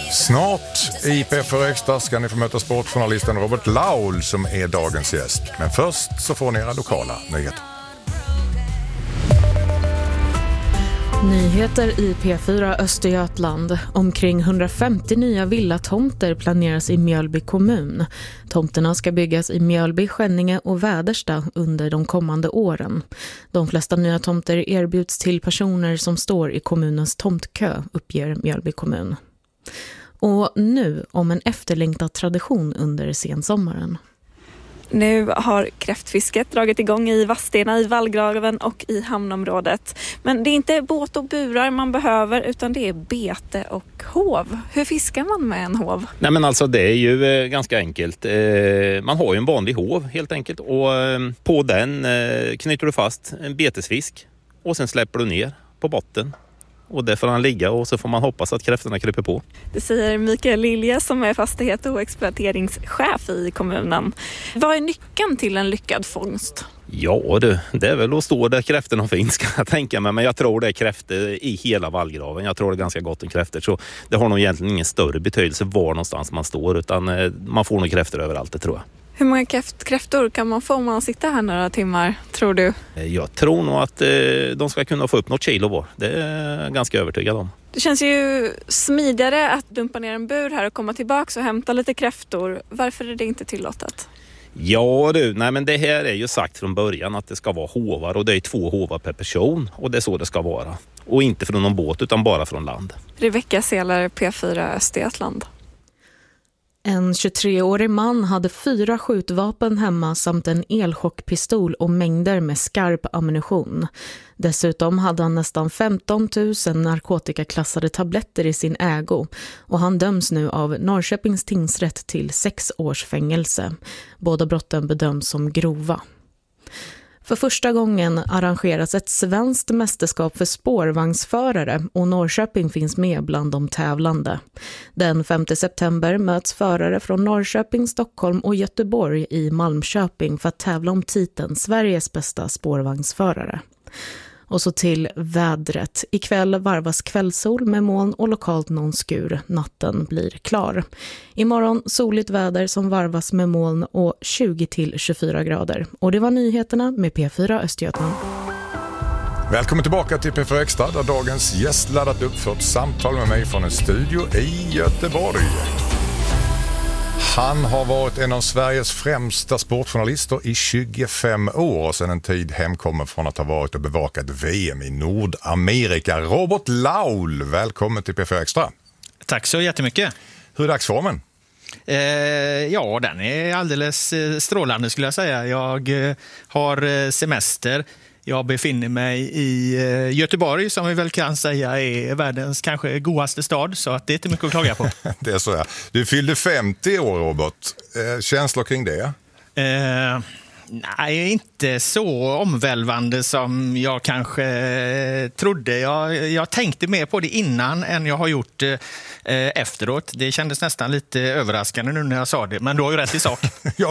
Snart i P4 Extra ska ni få möta sportjournalisten Robert Laul som är dagens gäst. Men först så får ni era lokala nyheter. Nyheter i P4 Östergötland. Omkring 150 nya villatomter planeras i Mjölby kommun. Tomterna ska byggas i Mjölby, Skänninge och Väderstad under de kommande åren. De flesta nya tomter erbjuds till personer som står i kommunens tomtkö, uppger Mjölby kommun. Och nu om en efterlängtad tradition under sensommaren. Nu har kräftfisket dragit igång i Vadstena, i Vallgraven och i hamnområdet. Men det är inte båt och burar man behöver utan det är bete och hov. Hur fiskar man med en hov? Nej men alltså det är ju ganska enkelt. Man har ju en vanlig hov helt enkelt och på den knyter du fast en betesfisk och sen släpper du ner på botten. Och där får han ligga och så får man hoppas att kräftorna kryper på. Det säger Mikael Lilje som är fastighet- och exploateringschef i kommunen. Vad är nyckeln till en lyckad fångst? Ja det är väl att stå där kräftorna finns kan jag tänka mig. Men jag tror det är kräftor i hela Vallgraven. Jag tror det är ganska gott om kräftor. Så det har nog egentligen ingen större betydelse var någonstans man står. Utan man får nog kräftor överallt, det tror jag. Hur många kräftor kan man få om man sitter här några timmar, tror du? Jag tror nog att de ska kunna få upp något kilo var. Det är jag ganska övertygad om. Det känns ju smidigare att dumpa ner en bur här och komma tillbaka och hämta lite kräftor. Varför är det inte tillåtet? Ja nej men det här är ju sagt från början att det ska vara hovar och det är 2 hovar per person och det är så det ska vara. Och inte från någon båt utan bara från land. Rebecka Selar, P4 Östergötland. En 23-årig man hade 4 skjutvapen hemma samt en elchockpistol och mängder med skarp ammunition. Dessutom hade han nästan 15 000 narkotikaklassade tabletter i sin ägo och han döms nu av Norrköpings tingsrätt till 6 års fängelse. Båda brotten bedöms som grova. För första gången arrangeras ett svenskt mästerskap för spårvagnsförare och Norrköping finns med bland de tävlande. Den 5 september möts förare från Norrköping, Stockholm och Göteborg i Malmköping för att tävla om titeln Sveriges bästa spårvagnsförare. Och så till vädret. Ikväll varvas kvällssol med moln och lokalt någon skur. Natten blir klar. Imorgon soligt väder som varvas med moln och 20-24 grader. Och det var nyheterna med P4 Östergötland. Välkommen tillbaka till P4 Extra där dagens gäst laddat upp för ett samtal med mig från en studio i Göteborg. Han har varit en av Sveriges främsta sportjournalister i 25 år och sedan en tid hemkommen från att ha varit och bevakat VM i Nordamerika. Robert Laul, välkommen till P4 Extra. Tack så jättemycket. Hur är dagsformen? Ja, den är alldeles strålande skulle jag säga. Jag har semester. Jag befinner mig i Göteborg som vi väl kan säga är världens kanske godaste stad. Så att det är inte mycket att klaga på. Det är så här. Du fyllde 50 år, Robert. Känslor kring det? Nej, inte så omvälvande som jag kanske trodde. Jag tänkte mer på det innan än jag har gjort efteråt. Det kändes nästan lite överraskande nu när jag sa det. Men du har ju rätt i sak.